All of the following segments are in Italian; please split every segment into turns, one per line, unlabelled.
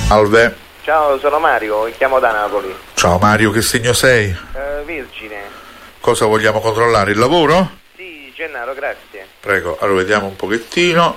Salve.
Ciao, sono Mario e chiamo da Napoli.
Ciao Mario, che segno sei?
Vergine.
Cosa vogliamo controllare? Il lavoro?
Sì, Gennaro, grazie.
Prego, allora vediamo un pochettino.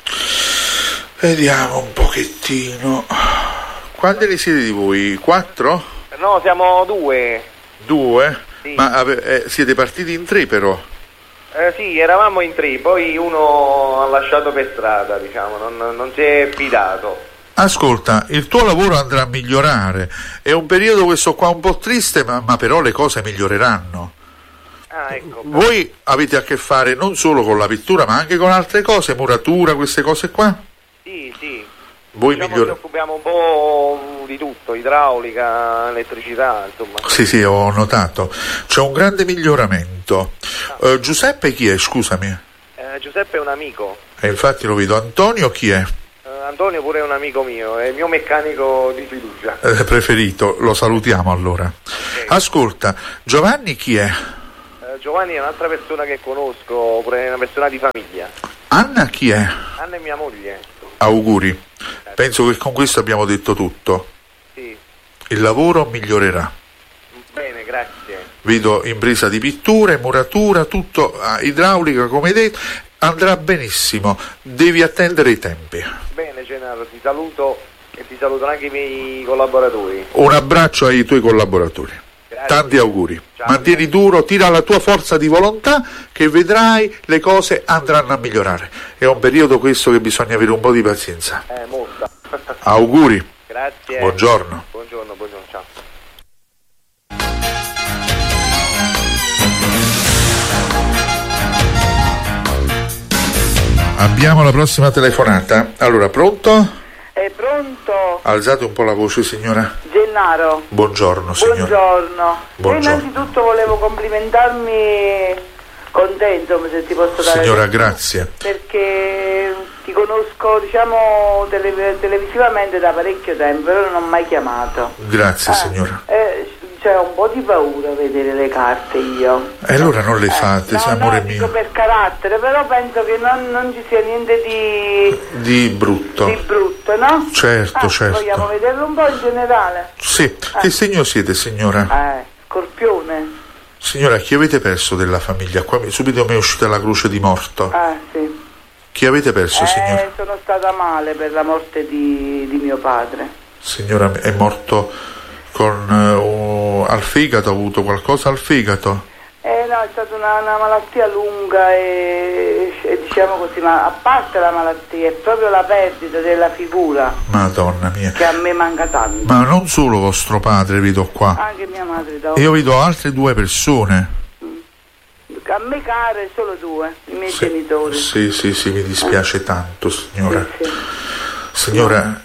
Quanti ne siete di voi? 4?
No, siamo 2.
2?
Sì.
Ma siete partiti in 3 però?
Sì, eravamo in 3, poi uno ha lasciato per strada, diciamo, non si è fidato.
Ascolta, il tuo lavoro andrà a migliorare. È un periodo questo qua un po' triste, ma però le cose miglioreranno.
Ah, ecco.
Voi avete a che fare non solo con la pittura, ma anche con altre cose, muratura, queste cose qua?
Sì.
Voi
Ci occupiamo un po' di tutto, idraulica, elettricità, insomma.
Sì, ho notato. C'è un grande miglioramento. Giuseppe chi è, scusami?
Giuseppe è un amico.
Infatti lo vedo. Antonio chi è?
Antonio pure è un amico mio, è il mio meccanico di fiducia.
Preferito, lo salutiamo allora.
Okay.
Ascolta, Giovanni chi è?
Giovanni è un'altra persona che conosco, pure una persona di famiglia.
Anna chi è?
Anna è mia moglie.
Auguri. Penso che con questo abbiamo detto tutto.
Sì.
Il lavoro migliorerà.
Bene, grazie.
Vedo impresa di pittura, muratura, tutto, idraulica come detto, andrà benissimo. Devi attendere i tempi.
Bene Gennaro, ti saluto e ti salutano anche i miei collaboratori.
Un abbraccio ai tuoi collaboratori.
Grazie.
Tanti auguri.
Ciao.
Mantieni duro, tira la tua forza di volontà che vedrai le cose andranno a migliorare. È un periodo questo che bisogna avere un po' di pazienza.
Molta.
Auguri.
Grazie.
Buongiorno.
Buongiorno, ciao.
Abbiamo la prossima telefonata. Allora, pronto?
È pronto?
Alzate un po' la voce, signora.
Gennaro.
Buongiorno, signora.
Buongiorno.
Buongiorno.
Innanzitutto volevo complimentarmi con te, insomma, se ti posso dare.
Signora, grazie.
Perché ti conosco, diciamo, televisivamente da parecchio tempo, però non ho mai chiamato.
Grazie, signora.
C'è un po' di paura a vedere le carte io.
E allora non le fate, amore mio.
Dico per carattere, però penso che non ci sia niente
di brutto.
Di brutto, no?
Certo.
Vogliamo vederlo un po' in generale?
Sì. Che segno siete, signora?
Scorpione.
Signora, chi avete perso della famiglia? Qua subito mi è uscita la croce di morto.
Sì.
Chi avete perso, signora?
Sono stata male per la morte di mio padre.
Signora, è morto al fegato, ha avuto qualcosa al fegato?
No, è stata una malattia lunga e diciamo così, ma a parte la malattia è proprio la perdita della figura.
Madonna mia.
Che a me manca tanto.
Ma non solo vostro padre, vedo qua.
Anche mia madre.
Io vedo altre 2 persone.
A me care solo 2, i miei genitori.
Sì, mi dispiace tanto, signora.
Sì.
Signora,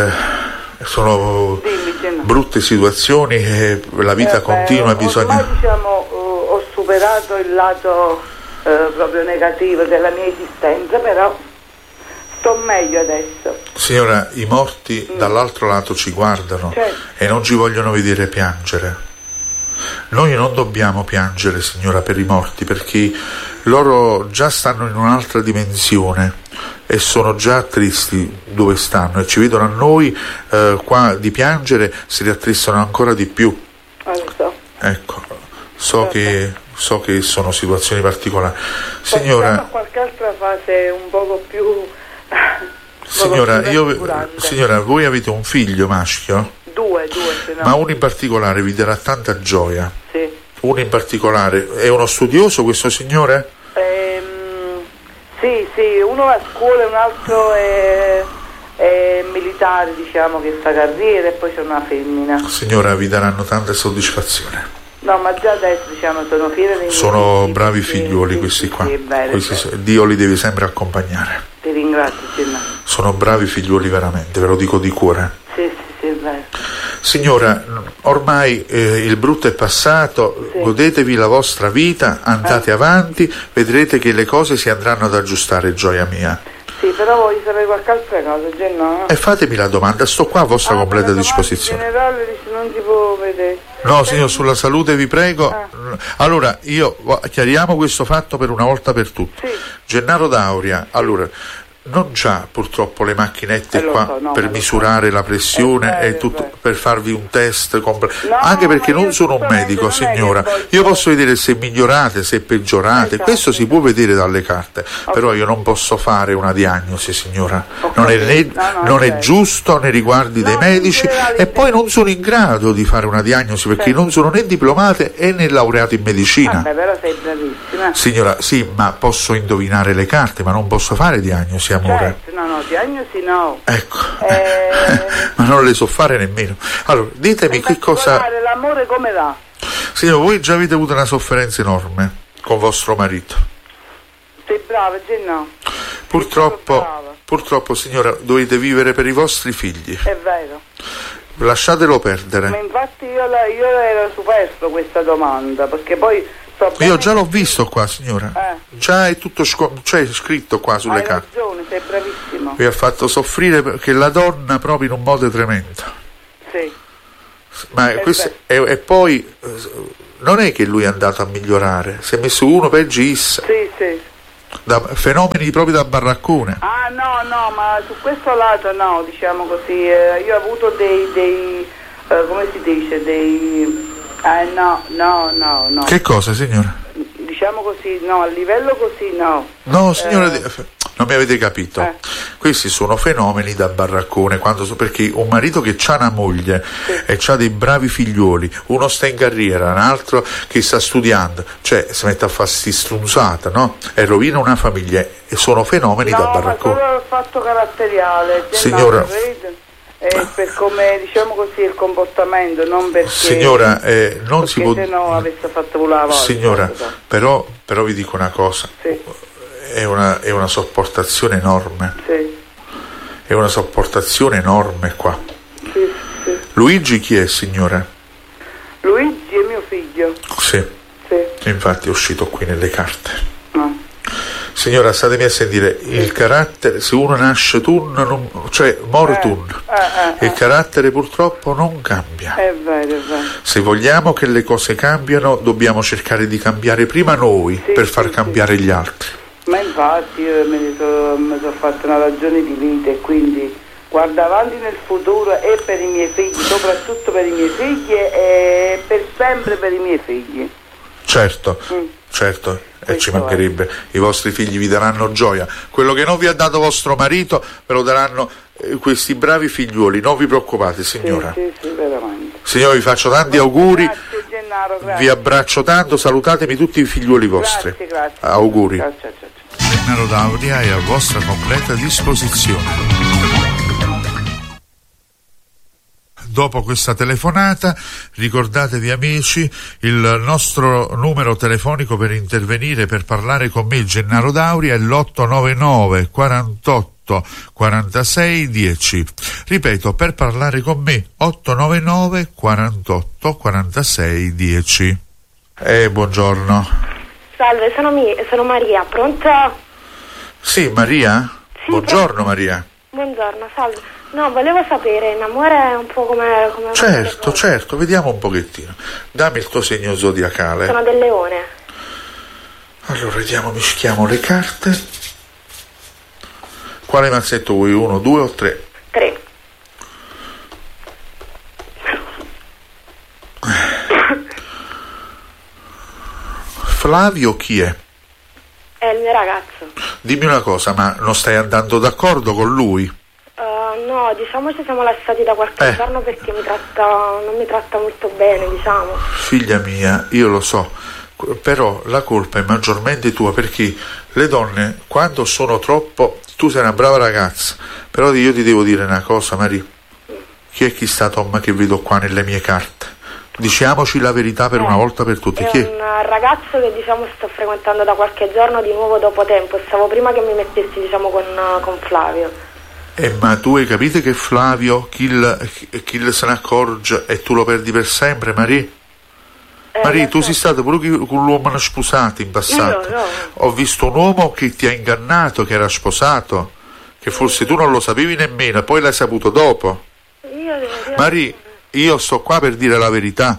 sono brutte situazioni e la vita continua, bisogna...
Ormai, diciamo, ho superato il lato proprio negativo della mia esistenza, però sto meglio adesso.
Signora, i morti dall'altro lato ci guardano, certo, e non ci vogliono vedere piangere. Noi non dobbiamo piangere, signora, per i morti, perché loro già stanno in un'altra dimensione e sono già tristi dove stanno e ci vedono a noi qua di piangere, si rattristano ancora di più. Ecco, so che sono situazioni particolari. Signora,
qualche altra fase un poco più
signora, voi avete un figlio maschio?
2,
ma uno in particolare vi darà tanta gioia.
Sì.
Uno in particolare è uno studioso, questo signore?
Sì, uno va a scuola e un altro è militare, diciamo, che fa carriera, e poi c'è una femmina.
Signora, vi daranno tanta soddisfazione.
No, ma già adesso, diciamo, sono fiera dei miei figli.
Sono bravi figlioli questi qua. Dio li deve sempre accompagnare.
Ti ringrazio, Gennaro.
Sono bravi figlioli veramente, ve lo dico di cuore.
Sì, è vero.
Signora, ormai il brutto è passato, godetevi la vostra vita, andate avanti, vedrete che le cose si andranno ad aggiustare, gioia mia.
Sì, però voglio sapere qualche altra cosa, Gennaro.
E fatemi la domanda, sto qua a vostra completa disposizione.
In generale non si può vedere.
No, signor, sulla salute vi prego. Allora, chiariamo questo fatto per una volta per tutte.
Sì.
Gennaro D'Auria, allora, non c'ha purtroppo le macchinette
so,
per misurare la pressione e tutto, per farvi un test anche perché non sono un medico, signora. Io posso vedere se migliorate, se peggiorate, questo si può vedere dalle carte, però io non posso fare una diagnosi, signora. Non è giusto nei riguardi dei medici, e poi non sono in grado di fare una diagnosi perché non sono né diplomate né laureato in medicina.
Però sei bravissima.
Signora, sì, ma posso indovinare le carte, ma non posso fare diagnosi, amore.
Certo, no, diagnosi no.
Ecco, ma non le so fare nemmeno. Allora, ditemi che cosa...
L'amore come va?
Signora, voi già avete avuto una sofferenza enorme con vostro marito.
Sei brava, no?
Purtroppo, signora, dovete vivere per i vostri figli.
È vero.
Lasciatelo perdere.
Ma infatti io ero superfluo questa domanda, perché poi...
Io già l'ho visto qua, signora. Già è tutto c'è scritto qua sulle carte.
Hai ragione, sei bravissimo.
Vi ha fatto soffrire perché la donna proprio in un modo tremendo.
Sì.
Ma questo e poi non è che lui è andato a migliorare, si è messo uno peggio.
Sì.
Da fenomeni proprio da baraccone.
No, ma su questo lato no, diciamo così. Io ho avuto dei come si dice, no.
Che cosa, signora?
Diciamo così, no, a livello così no.
No, signora, non mi avete capito. Questi sono fenomeni da baraccone, perché un marito che ha una moglie e ha dei bravi figlioli, uno sta in carriera, un altro che sta studiando, cioè si mette a fare sti strunzata, no? E rovina una famiglia, e sono fenomeni da baraccone.
No, ma solo il fatto caratteriale.
Signora...
per come, diciamo così, il comportamento, non perché...
Signora, non si può...
se no avesse fatto volare.
Signora, però vi dico una cosa.
Sì.
È una sopportazione enorme.
Sì.
È una sopportazione enorme qua.
Sì.
Luigi chi è, signora?
Luigi è mio figlio.
Sì. Infatti è uscito qui nelle carte.
No.
Signora, statemi a sentire, il carattere, se uno nasce mortun, il carattere purtroppo non cambia.
È vero.
Se vogliamo che le cose cambiano, dobbiamo cercare di cambiare prima noi per far cambiare gli altri.
Ma infatti io mi sono fatto una ragione di vita, e quindi guardo avanti nel futuro e per i miei figli, soprattutto per i miei figli e per sempre per i miei figli.
Certo, e ci mancherebbe. I vostri figli vi daranno gioia. Quello che non vi ha dato vostro marito ve lo daranno questi bravi figliuoli. Non vi preoccupate, signora.
Sì, veramente.
Signora, vi faccio tanti auguri.
Grazie, Gennaro, grazie.
Vi abbraccio tanto, salutatemi tutti i figliuoli vostri.
Grazie.
Auguri.
Ciao.
Gennaro Dauria è a vostra completa disposizione. Dopo questa telefonata, ricordatevi amici, il nostro numero telefonico per intervenire, per parlare con me, Gennaro Dauria, è l'899 48 46 10. Ripeto, per parlare con me, 899 48 46 10. Buongiorno.
Salve, sono Maria, pronto?
Sì, Maria?
Sì,
buongiorno,
pronto.
Maria.
Buongiorno, salve. No, volevo sapere, in amore è un po' come
Certo, vediamo un pochettino. Dammi il tuo segno zodiacale.
Sono del Leone.
Allora, vediamo, mischiamo le carte. Quale mazzetto vuoi? 1, 2 o 3?
3.
Flavio chi è?
È il mio ragazzo.
Dimmi una cosa, ma non stai andando d'accordo con lui?
No, diciamo ci siamo lasciati da qualche giorno perché non mi tratta molto bene, diciamo.
Figlia mia, io lo so, però la colpa è maggiormente tua, perché le donne, quando sono troppo... Tu sei una brava ragazza, però io ti devo dire una cosa, Maria. Chi è chi sta, Tom, che vedo qua nelle mie carte? Diciamoci la verità per una volta per tutte. Chi è?
Un ragazzo che sto frequentando da qualche giorno di nuovo dopo tempo. Stavo prima che mi mettessi con Flavio.
Ma tu hai capito che Flavio chi se ne accorge e tu lo perdi per sempre, Maria? Maria, tu sei stato pure con l'uomo sposato in passato.
No.
Ho visto un uomo che ti ha ingannato, che era sposato, che forse tu non lo sapevi nemmeno, poi l'hai saputo dopo. Maria, io sto qua per dire la verità.
No,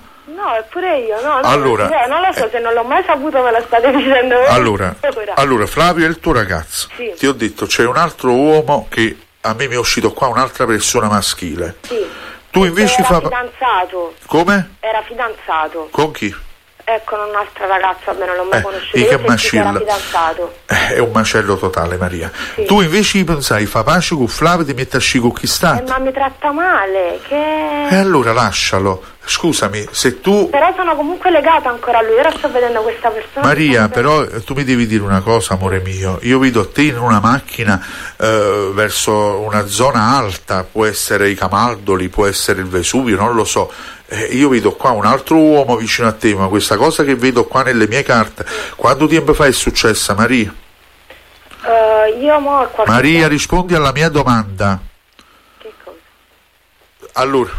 No, eppure io, no.
Allora,
non lo so, se non l'ho mai saputo me lo state dicendo voi.
Allora, Flavio è il tuo ragazzo.
Sì.
Ti ho detto, c'è un altro uomo che a me mi è uscito qua, un'altra persona maschile.
Sì.
Tu invece
era fidanzato.
Come?
Era fidanzato.
Con chi?
Con un'altra ragazza, non l'ho mai conosciuto.
Che macello.
Era fidanzato.
È un macello totale, Maria.
Sì.
Tu invece pensai, fa pace con Flavio, ti metti a sci con chi sta?
Ma mi tratta male, che...
E allora lascialo. Scusami, se tu...
Però sono comunque legata ancora a lui, ora sto vedendo questa persona...
Maria, però tu mi devi dire una cosa, amore mio. Io vedo te in una macchina verso una zona alta, può essere i Camaldoli, può essere il Vesuvio, non lo so. Io vedo qua un altro uomo vicino a te, ma questa cosa che vedo qua nelle mie carte, quanto tempo fa è successa, Maria?
Io mo
Maria, rispondi alla mia domanda.
Che cosa?
Allora,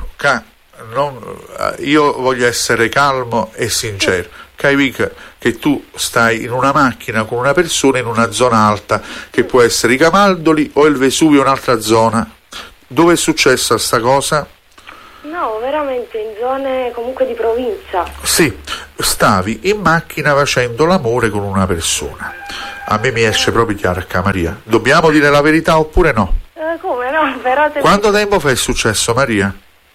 io voglio essere calmo e sincero. Capisci che tu stai in una macchina con una persona in una zona alta, che può essere i Camaldoli o il Vesuvio, un'altra zona. Dove è successa sta cosa?
No, veramente in zone comunque di provincia.
Sì, stavi in macchina facendo l'amore con una persona. A me mi esce proprio chiaro, Maria. Dobbiamo dire la verità oppure no?
Come no? Però
quanto tempo fa è successo, Maria?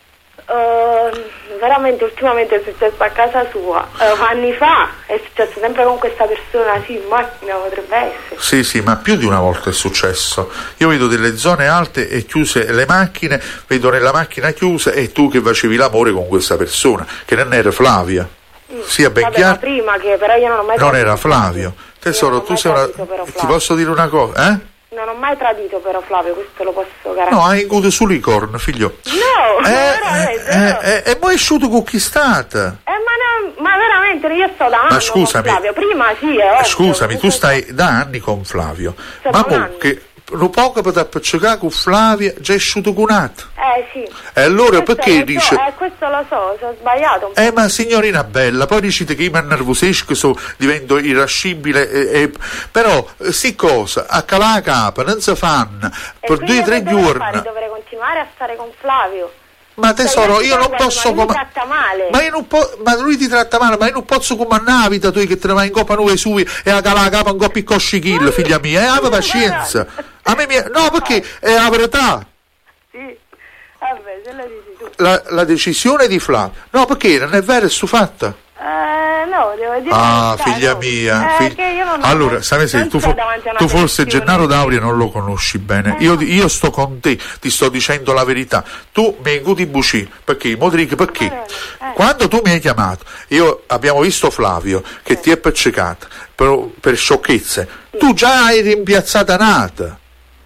Veramente ultimamente è successo a casa sua. Anni fa è successo sempre con questa persona, sì, in macchina potrebbe essere.
Sì, ma più di una volta è successo. Io vedo delle zone alte e chiuse le macchine, vedo nella macchina chiusa e tu che facevi l'amore con questa persona, che non era Flavia. Sia ben chiaro.
Prima che però io non ho mai
non era Flavio. Tesoro, tu sei una... Ti posso dire una cosa,
Non ho mai tradito però Flavio, questo lo posso garantire.
No, hai avuto solo i corni, figlio.
No,
e poi è asciutto conquistata.
Ma veramente io sto da anni con Flavio, prima sì,
scusami, tu stai da anni con Flavio. Ma che un poco per appicciare con Flavia già è asciutto cunato.
Sì.
E allora perché dice...
questo lo so, ho sbagliato.
Ma signorina bella, poi dicete che io mi innervosisco, divento irascibile, però sì cosa, a calà la capa, non si fanno, per 2 o 3 giorni.
Dovrei continuare a stare con Flavio.
Ma tesoro, io non posso...
Ma lui ti tratta male.
Ma lui ti tratta male, ma io non posso comandare la vita tu che te ne vai in coppa nuove sui e a calà la capa un coppa coscichillo, figlia mia, aveva pazienza. A me no, perché è la verità.
Sì. Vabbè, se lo dici tu.
La decisione di Flavio. No, perché non è vero, è su fatta.
No, devo dire.
Figlia mia. Allora, sai se tu forse Gennaro D'Auria non lo conosci bene. Io sto con te, ti sto dicendo la verità. Tu mi inguti buci, perché? Perché? Quando tu mi hai chiamato, abbiamo visto Flavio che ti è appiccicato per sciocchezze. Tu già hai rimpiazzata nata.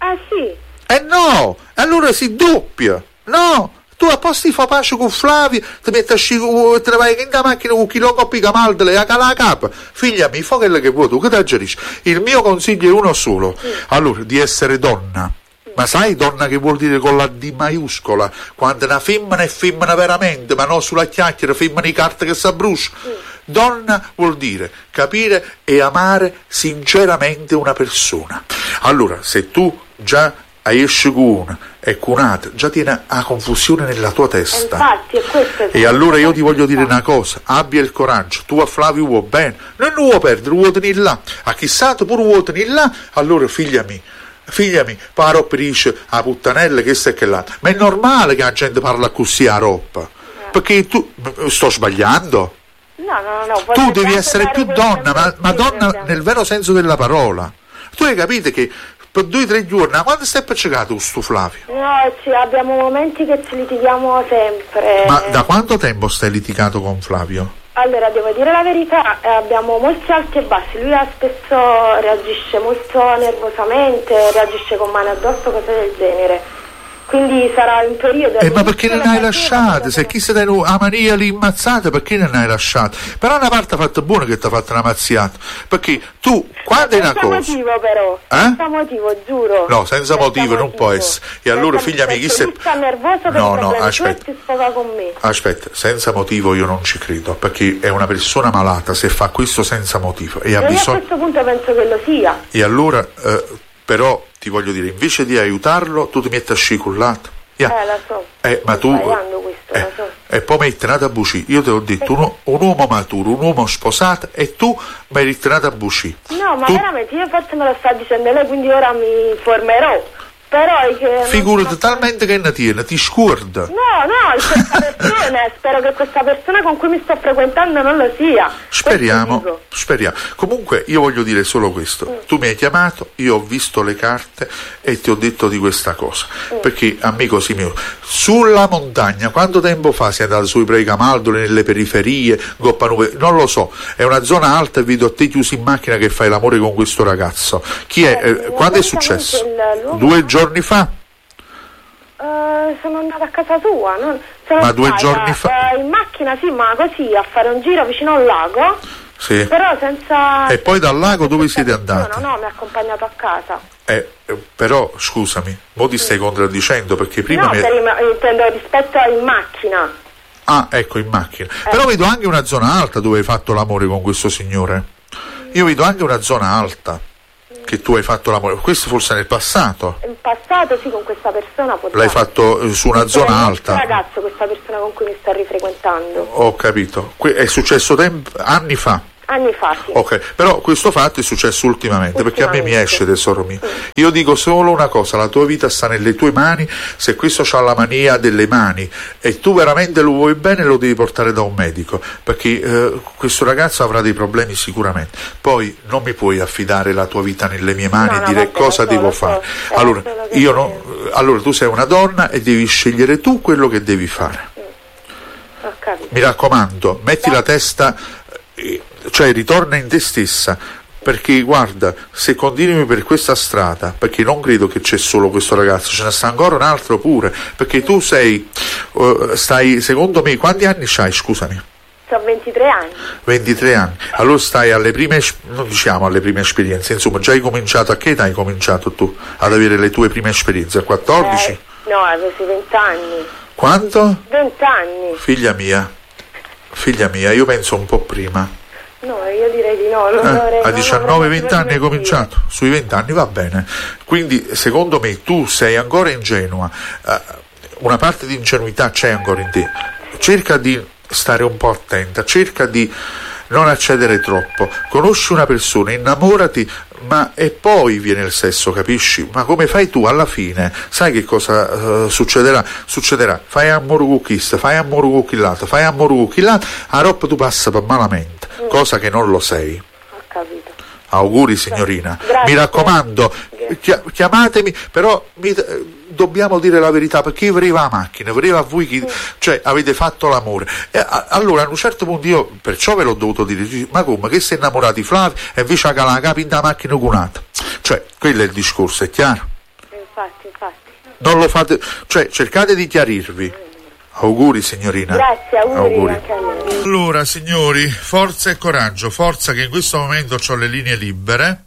Sì.
No, allora si doppia. No. Tu a posto di fa pace con Flavio, ti metti a scivolare, te ne vai in macchina con chi lo coppi Camaldole, a cala la capa. Figlia mia, fa quello che vuoi tu, che ti aggerisci? Il mio consiglio è uno solo. Allora, di essere donna. Ma sai donna che vuol dire con la D maiuscola? Quando una femmina è femmina veramente, ma non sulla chiacchiera, femmina di carta che si abbrucia. Donna vuol dire capire e amare sinceramente una persona. Allora, se tu già hai esce con una e con un'altra, già tiene a confusione nella tua testa.
Infatti, è questo.
E allora io ti voglio dire una cosa, abbia il coraggio, tu a Flavio vuoi bene, non lo vuoi perdere, vuoi tenere là, a chissà tu pure vuoi tenere là, allora figlia mia, paro per dice a puttanella che sta e che là, ma è normale che la gente parla così a roppa, perché tu, sto sbagliando?
No.
Tu devi essere più donna, ma donna nel vero senso della parola. Tu hai capito che per 2 o 3 giorni, quando stai appiccicato sto Flavio?
No, abbiamo momenti che ci litighiamo sempre.
Ma da quanto tempo stai litigato con Flavio?
Allora, devo dire la verità, abbiamo molti alti e bassi, lui spesso reagisce molto nervosamente, reagisce con mani addosso, cose del genere. Quindi sarà un periodo...
ma perché non hai lasciato? Se chi si dà a Maria lì immazzata, perché non hai lasciato? Però una parte fatta buona che ti ha fatto una mazziata. Perché tu, quando è una cosa...
Senza motivo però, senza motivo, giuro.
No, senza motivo non può essere. E allora figlia mia, chi se...
sta nervoso per aspetta. Si sposa con me.
Aspetta, senza motivo io non ci credo, perché è una persona malata se fa questo senza motivo. E ha bisogno...
Io a questo punto penso che lo sia.
E allora... però ti voglio dire, invece di aiutarlo tu ti metti a scicullato.
La so.
Ma tu
questo, la so.
E poi mi hai tenato a bucì. Io ti ho detto un uomo maturo, un uomo sposato, e tu mi hai ritirato a bucì.
No, ma veramente io forse me lo sta dicendo lei, quindi ora mi formerò. Però è che
figurati talmente che ne tiene, ti scorda.
No, questa persona, spero che questa persona con cui mi sto frequentando non lo sia.
Speriamo. Comunque io voglio dire solo questo. Tu mi hai chiamato, io ho visto le carte e ti ho detto di questa cosa. Perché, amico mio, sulla montagna, quanto tempo fa sei andato sui Preicamaldoli, nelle periferie, Goppanuve, non lo so, è una zona alta e vedo te chiuso in macchina che fai l'amore con questo ragazzo. Chi è? Quando è successo? 2 giorni fa?
Sono andata a casa sua,
ma 2 giorni fa?
In macchina, sì, ma così, a fare un giro vicino al lago.
Sì.
Però senza...
E poi dal lago dove siete andati?
No, mi ha accompagnato a casa.
Però, scusami, mo ti stai contraddicendo, perché prima...
No, intendo rispetto a in macchina.
Ah, ecco, in macchina. Però vedo anche una zona alta dove hai fatto l'amore con questo signore. Io vedo anche una zona alta che tu hai fatto l'amore. Questo forse nel passato. In
passato sì, con questa persona.
L'hai fatto su una zona alta.
Ragazzo, questa persona con cui mi sto rifrequentando.
Ho capito. È successo anni fa.
Anni fa, sì.
Ok, però questo fatto è successo ultimamente, perché a me mi esce, tesoro mio. Io dico solo una cosa: la tua vita sta nelle tue mani. Se questo c'ha la mania delle mani e tu veramente lo vuoi bene, lo devi portare da un medico, perché questo ragazzo avrà dei problemi sicuramente. Poi non mi puoi affidare la tua vita nelle mie mani e dire cosa devo fare. Allora, allora tu sei una donna e devi scegliere tu quello che devi fare. Mi raccomando, metti la testa, cioè ritorna in te stessa, perché guarda, se continui per questa strada, perché non credo che c'è solo questo ragazzo, ce ne sta ancora un altro pure, perché tu stai, secondo me, quanti anni c'hai, scusami?
Ho 23 anni. 23
anni, allora stai alle prime, non diciamo alle prime esperienze, insomma, già hai cominciato, a che età hai cominciato tu ad avere le tue prime esperienze? A 14?
No, avevo 20 anni.
Quanto?
20 anni.
Figlia mia, io penso un po' prima.
No, io direi di no.
A 19-20 anni hai cominciato? Sui 20 anni va bene. Quindi secondo me tu sei ancora ingenua, una parte di ingenuità c'è ancora in te. Cerca di stare un po' attenta, cerca di non accedere troppo. Conosci una persona, innamorati, e poi viene il sesso, capisci? Ma come fai tu alla fine? Sai che cosa succederà? Fai amore con questo, fai amore con quell'altro, a roba tu passa per malamente, cosa che non lo sei.
Ho capito.
Auguri signorina.
Grazie.
Mi raccomando, chiamatemi, però dobbiamo dire la verità, perché io vorrei la macchina, vorrei a voi cioè avete fatto l'amore. Allora a un certo punto io perciò ve l'ho dovuto dire, ma come, che sei innamorati di Flavio e invece la capi in da macchina con un'altra? Cioè, quello è il discorso, è chiaro?
Infatti.
Non lo fate, cioè cercate di chiarirvi. Auguri signorina.
Grazie, auguri. Anche a lei.
Allora signori, forza e coraggio, forza che in questo momento ho le linee libere.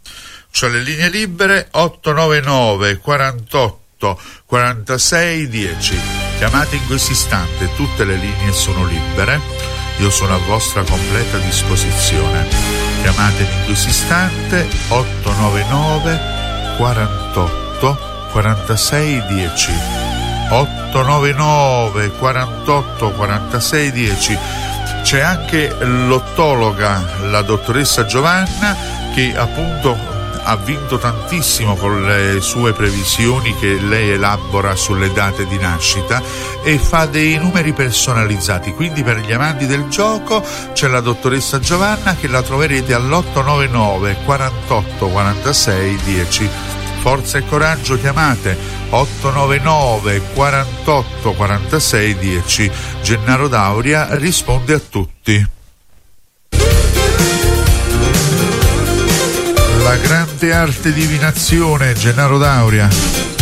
899 48 46 10. Chiamate in questo istante, tutte le linee sono libere, io sono a vostra completa disposizione. Chiamatemi in questo istante 899 48 46 10. 899 48 46 10. C'è anche l'ottologa, la dottoressa Giovanna, che appunto ha vinto tantissimo con le sue previsioni che lei elabora sulle date di nascita e fa dei numeri personalizzati. Quindi per gli amanti del gioco c'è la dottoressa Giovanna, che la troverete all'899 48 46 10. Forza e coraggio, chiamate 899 48 46 10. Gennaro Dauria risponde a tutti. La grande arte divinazione, Gennaro Dauria.